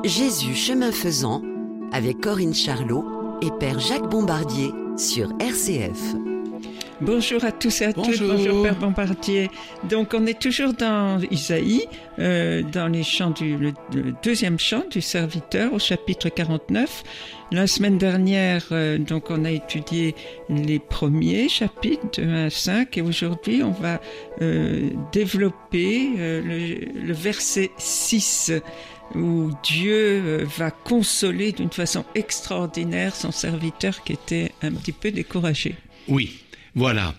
Jésus chemin faisant, avec Corinne Charlot et Père Jacques Bombardier sur RCF. Bonjour à tous et à toutes, bonjour Père Bombardier. Donc on est toujours dans Isaïe, dans les chants le deuxième chant du serviteur au chapitre 49. La semaine dernière, donc on a étudié les premiers chapitres de 1 à 5 et aujourd'hui on va développer le verset 6 où Dieu va consoler d'une façon extraordinaire son serviteur qui était un petit peu découragé. Oui. Voilà,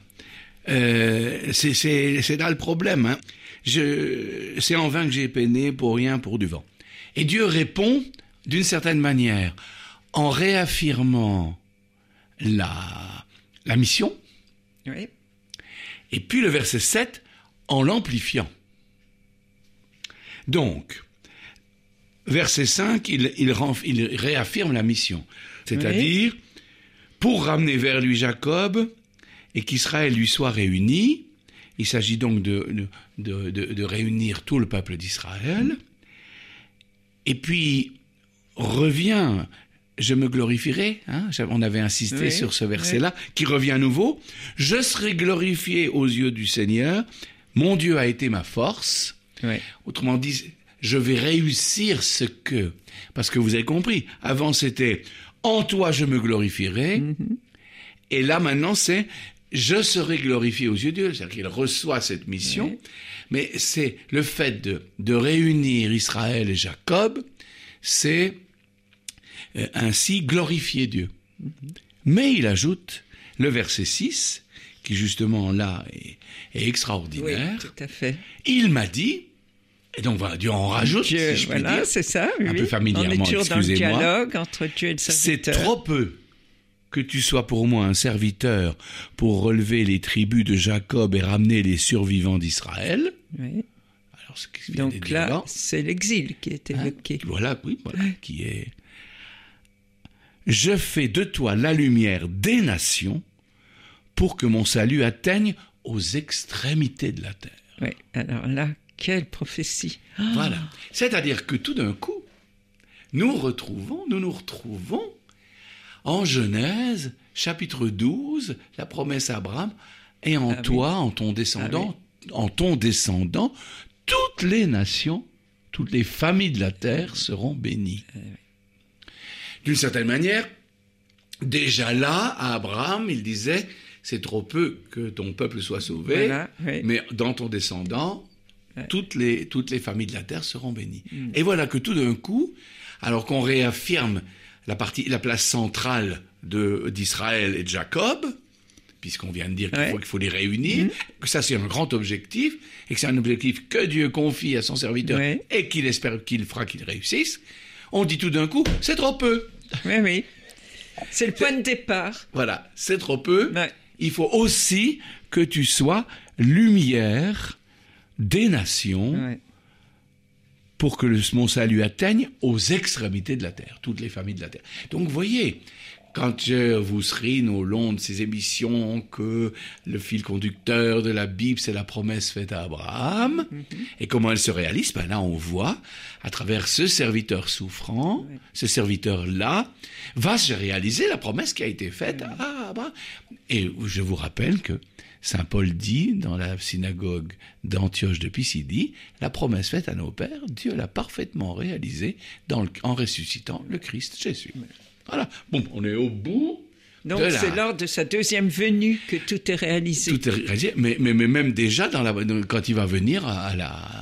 c'est là le problème. Hein. C'est en vain que j'ai peiné pour rien, pour du vent. Et Dieu répond d'une certaine manière en réaffirmant la mission. Oui. Et puis le verset 7 en l'amplifiant. Donc, verset 5, il réaffirme la mission. C'est-à-dire, pour ramener vers lui Jacob et qu'Israël lui soit réuni. Il s'agit donc de réunir tout le peuple d'Israël. Et puis, revient, je me glorifierai, hein, on avait insisté sur ce verset-là, qui revient à nouveau. Je serai glorifié aux yeux du Seigneur, mon Dieu a été ma force. Oui. Autrement dit, je vais réussir ce que... Parce que vous avez compris, avant c'était « en toi je me glorifierai », et là maintenant c'est « je serai glorifié aux yeux de Dieu », c'est-à-dire qu'il reçoit cette mission, mais c'est le fait de réunir Israël et Jacob, c'est ainsi glorifier Dieu. Mais il ajoute le verset 6, qui justement là est extraordinaire. Oui, tout à fait. Il m'a dit, et donc voilà, Dieu en rajoute, Dieu, si je puis voilà, dire, c'est ça, un peu familièrement, on est toujours dans le excusez-moi. dialogue entre Dieu et le serviteur. C'est trop peu que tu sois pour moi un serviteur pour relever les tribus de Jacob et ramener les survivants d'Israël. Oui. Alors, ce qui vient donc là, c'est l'exil qui est évoqué. Voilà, qui est... Je fais de toi la lumière des nations pour que mon salut atteigne aux extrémités de la terre. Oui, alors là, quelle prophétie. Voilà. C'est-à-dire que tout d'un coup, nous nous retrouvons en Genèse, chapitre 12, la promesse à Abraham, et en toi, en ton descendant, toutes les nations, toutes les familles de la terre seront bénies. D'une certaine manière, déjà là, à Abraham, il disait, c'est trop peu que ton peuple soit sauvé, mais dans ton descendant, toutes les familles de la terre seront bénies. Et voilà que tout d'un coup, alors qu'on réaffirme la place centrale d'Israël et de Jacob, puisqu'on vient de dire qu'il faut les réunir, que ça c'est un grand objectif, et que c'est un objectif que Dieu confie à son serviteur, et qu'il espère qu'il fera qu'il réussisse, on dit tout d'un coup, c'est trop peu. Oui. C'est le point de départ. Voilà, c'est trop peu. Il faut aussi que tu sois lumière des nations, pour que mon salut atteigne aux extrémités de la terre, toutes les familles de la terre. Donc, vous voyez, quand je vous serine au long de ces émissions que le fil conducteur de la Bible, c'est la promesse faite à Abraham, et comment elle se réalise, ben là, on voit, à travers ce serviteur souffrant, ce serviteur-là, va se réaliser la promesse qui a été faite à Abraham. Et je vous rappelle que Saint Paul dit, dans la synagogue d'Antioche de Pisidie, la promesse faite à nos pères, Dieu l'a parfaitement réalisée en ressuscitant le Christ Jésus. Voilà. Bon, on est au bout. Donc c'est lors de sa deuxième venue que tout est réalisé. Tout est réalisé, mais même déjà quand il va venir à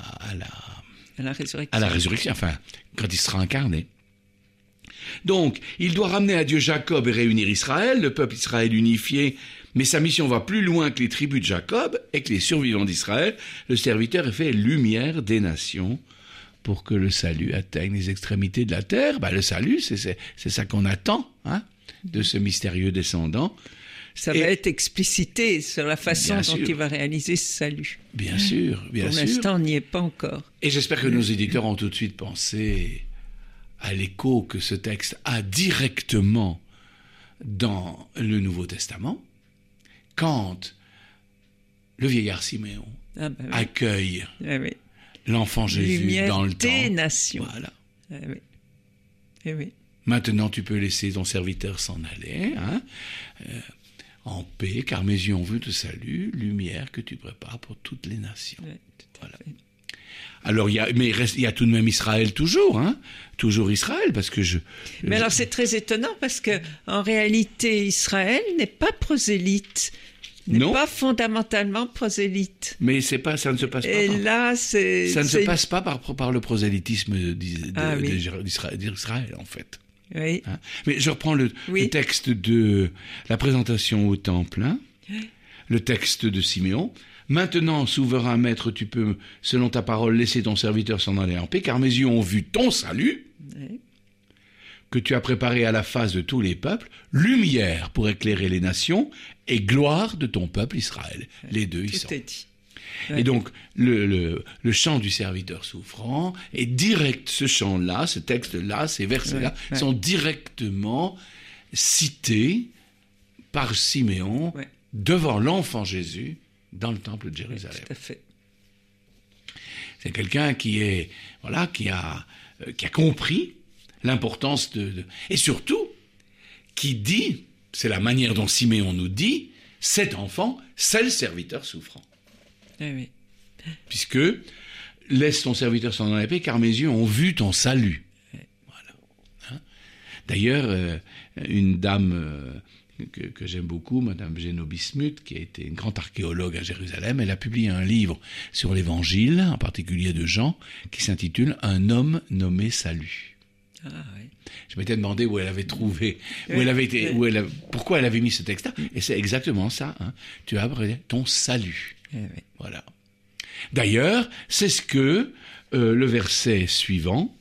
la résurrection, enfin, quand il sera incarné. Donc, il doit ramener à Dieu Jacob et réunir Israël, le peuple Israël unifié. Mais sa mission va plus loin que les tribus de Jacob et que les survivants d'Israël. Le serviteur est fait lumière des nations pour que le salut atteigne les extrémités de la terre. Le salut, c'est ça qu'on attend, de ce mystérieux descendant. Ça va être explicité sur la façon dont il va réaliser ce salut. Bien sûr. Pour l'instant, on n'y est pas encore. Et j'espère que nos éditeurs ont tout de suite pensé à l'écho que ce texte a directement dans le Nouveau Testament. Quand le vieillard Siméon accueille l'enfant Jésus lumière dans le des temple. nations. Voilà. Eh oui. Maintenant, tu peux laisser ton serviteur s'en aller, en paix, car mes yeux ont vu te salut, lumière que tu prépares pour toutes les nations. Oui, tout à fait. Alors, il y a tout de même Israël toujours Israël, parce que Mais alors, c'est très étonnant, parce que en réalité, Israël n'est pas prosélyte, n'est pas fondamentalement prosélyte. Mais ça ne se passe pas. Et là, ça ne se passe pas par le prosélytisme d'Israël, en fait. Oui. Mais je reprends le texte de la présentation au temple, le texte de Siméon. Maintenant, souverain maître, tu peux, selon ta parole, laisser ton serviteur s'en aller en paix, car mes yeux ont vu ton salut, que tu as préparé à la face de tous les peuples, lumière pour éclairer les nations et gloire de ton peuple Israël. Les deux, ils sont. Tout est dit. Et donc, le chant du serviteur souffrant est direct. Ce chant-là, ce texte-là, ces versets-là sont directement cités par Siméon devant l'enfant Jésus dans le temple de Jérusalem. Tout à fait. C'est quelqu'un qui a compris l'importance et surtout qui dit, c'est la manière dont Siméon nous dit, cet enfant, c'est le serviteur souffrant. Oui. Puisque laisse ton serviteur s'en aller en paix, car mes yeux ont vu ton salut. Voilà. D'ailleurs, une dame que j'aime beaucoup, Madame Geno Bismuth, qui a été une grande archéologue à Jérusalem, elle a publié un livre sur l'évangile, en particulier de Jean, qui s'intitule « Un homme nommé Salut ». Ah, oui. Je m'étais demandé où elle avait trouvé, pourquoi elle avait mis ce texte-là, et c'est exactement ça. Tu as ton salut. Voilà. D'ailleurs, c'est ce que le verset suivant,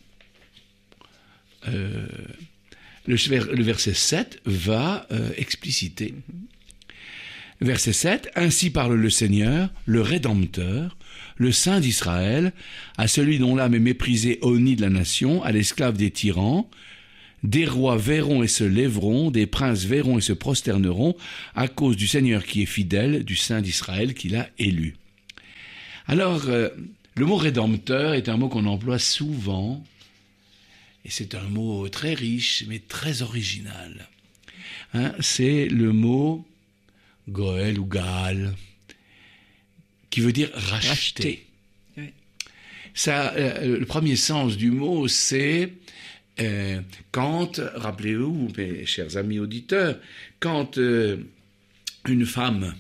le verset 7 va expliciter. Verset 7, « Ainsi parle le Seigneur, le Rédempteur, le Saint d'Israël, à celui dont l'âme est méprisée au nid de la nation, à l'esclave des tyrans. Des rois verront et se lèveront, des princes verront et se prosterneront, à cause du Seigneur qui est fidèle, du Saint d'Israël qu'il a élu. » Alors, le mot « rédempteur » est un mot qu'on emploie souvent, et c'est un mot très riche, mais très original. C'est le mot « Goël » ou « Gaal », qui veut dire « racheter ». Oui. Ça, le premier sens du mot, c'est quand, rappelez-vous, mes chers amis auditeurs, quand une femme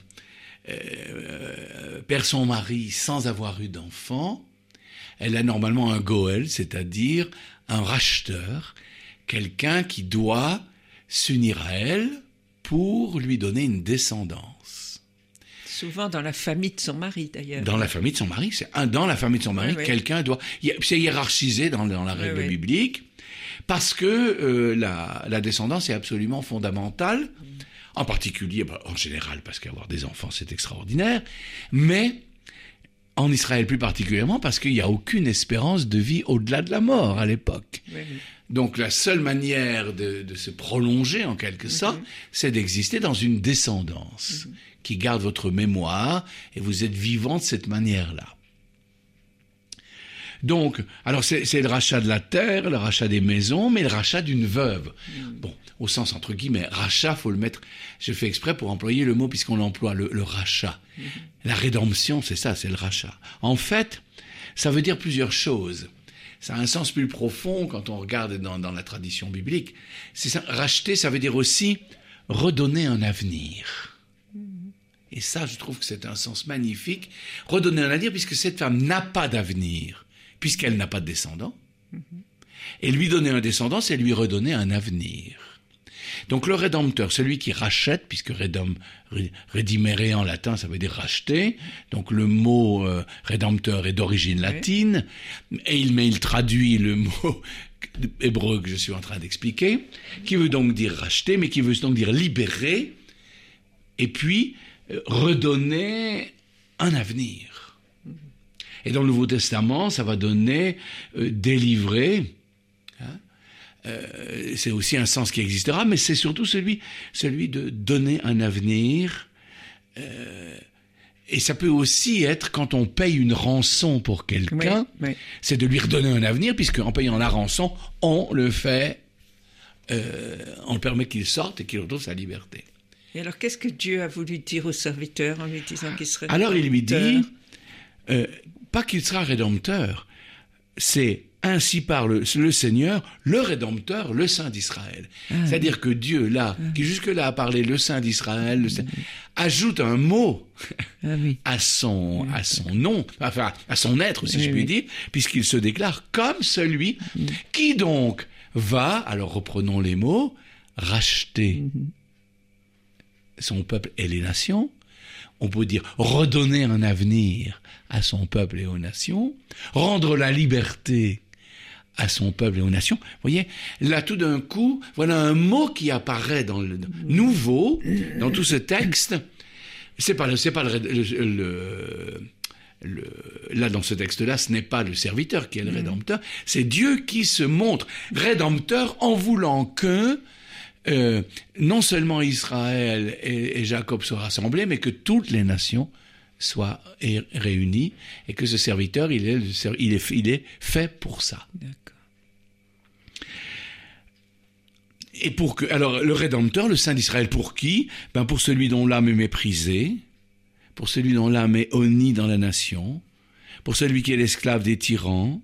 perd son mari sans avoir eu d'enfant, elle a normalement un goël, c'est-à-dire un racheteur, quelqu'un qui doit s'unir à elle pour lui donner une descendance. Souvent dans la famille de son mari, d'ailleurs. Dans la famille de son mari, quelqu'un doit... C'est hiérarchisé dans la règle biblique, parce que la descendance est absolument fondamentale, en particulier, en général, parce qu'avoir des enfants, c'est extraordinaire, mais en Israël plus particulièrement, parce qu'il n'y a aucune espérance de vie au-delà de la mort à l'époque. Oui. Donc la seule manière de se prolonger, en quelque sorte, c'est d'exister dans une descendance qui garde votre mémoire, et vous êtes vivant de cette manière-là. Donc, alors c'est le rachat de la terre, le rachat des maisons, mais le rachat d'une veuve. Bon, au sens entre guillemets, rachat, faut le mettre, je fais exprès pour employer le mot puisqu'on l'emploie, le rachat. La rédemption, c'est ça, c'est le rachat. En fait, ça veut dire plusieurs choses. Ça a un sens plus profond quand on regarde dans la tradition biblique. C'est ça, racheter, ça veut dire aussi redonner un avenir. Et ça, je trouve que c'est un sens magnifique. Redonner un avenir puisque cette femme n'a pas d'avenir, puisqu'elle n'a pas de descendant. Et lui donner un descendant, c'est lui redonner un avenir. Donc le rédempteur, celui qui rachète, puisque redimere en latin, ça veut dire racheter. Donc le mot rédempteur est d'origine latine, et il traduit le mot hébreu que je suis en train d'expliquer, qui veut donc dire racheter, mais qui veut donc dire libérer, et puis redonner un avenir. Et dans le Nouveau Testament, ça va donner délivrer. C'est aussi un sens qui existera, mais c'est surtout celui de donner un avenir. Et ça peut aussi être quand on paye une rançon pour quelqu'un, c'est de lui redonner un avenir, puisque en payant la rançon, on le fait on permet qu'il sorte et qu'il retrouve sa liberté. Et alors, qu'est-ce que Dieu a voulu dire au serviteur en lui disant qu'il serait Alors, il lui rédempteur? dit, pas qu'il sera rédempteur, c'est ainsi parle le Seigneur, le Rédempteur, le Saint d'Israël. C'est-à-dire que Dieu, là, qui jusque-là a parlé le Saint d'Israël, ajoute un mot à son nom, enfin à son être, si je puis dire, puisqu'il se déclare comme celui qui donc va, alors reprenons les mots, racheter son peuple et les nations. On peut dire redonner un avenir à son peuple et aux nations, rendre la liberté à son peuple et aux nations. Vous voyez, là tout d'un coup, voilà un mot qui apparaît dans le nouveau, dans tout ce texte. Là, dans ce texte-là, ce n'est pas le serviteur qui est le Rédempteur, c'est Dieu qui se montre Rédempteur en voulant que non seulement Israël et Jacob soient rassemblés, mais que toutes les nations soient réunies, et que ce serviteur, il est fait pour ça. D'accord. Et alors, le Rédempteur, le Saint d'Israël, pour qui? Pour celui dont l'âme est méprisée, pour celui dont l'âme est honnie dans la nation, pour celui qui est l'esclave des tyrans.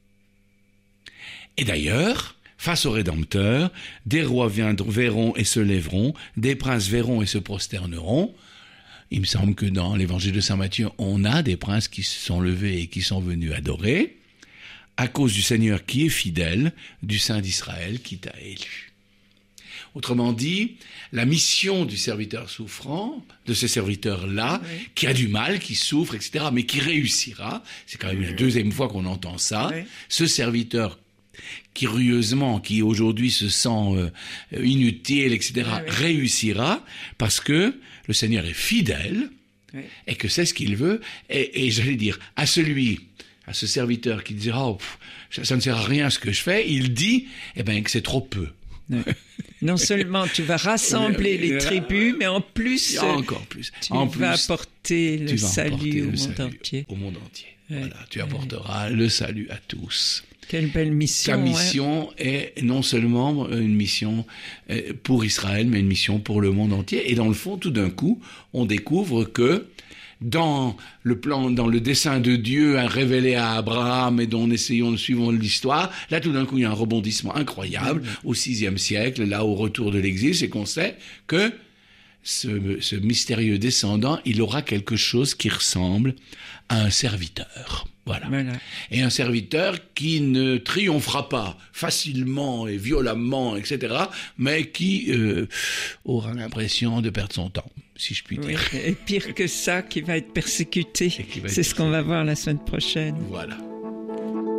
Et d'ailleurs, face au Rédempteur, des rois verront et se lèveront, des princes verront et se prosterneront. Il me semble que dans l'évangile de Saint Matthieu, on a des princes qui se sont levés et qui sont venus adorer, à cause du Seigneur qui est fidèle, du Saint d'Israël qui t'a élu. Autrement dit, la mission du serviteur souffrant, de ce serviteur-là, qui a du mal, qui souffre, etc., mais qui réussira, c'est quand même la deuxième fois qu'on entend ça, ce serviteur curieusement, qui aujourd'hui se sent inutile, etc., réussira parce que le Seigneur est fidèle et que c'est ce qu'il veut. Et j'allais dire, à ce serviteur qui dira ça ne sert à rien ce que je fais, il dit que c'est trop peu. Non seulement tu vas rassembler les tribus, mais en plus, encore plus. Tu vas apporter le salut au monde entier. Voilà, tu apporteras le salut à tous. Quelle belle mission. Ta mission est non seulement une mission pour Israël, mais une mission pour le monde entier. Et dans le fond, tout d'un coup, on découvre que dans le dessein de Dieu révélé à Abraham et dont suivons l'histoire, là tout d'un coup il y a un rebondissement incroyable au VIe siècle, là au retour de l'exil, c'est qu'on sait que ce mystérieux descendant, il aura quelque chose qui ressemble à un serviteur. Voilà. Et un serviteur qui ne triomphera pas facilement et violemment, etc., mais qui aura l'impression de perdre son temps, si je puis dire. Et pire que ça, qui va être persécuté. C'est ce qu'on va voir la semaine prochaine. Voilà.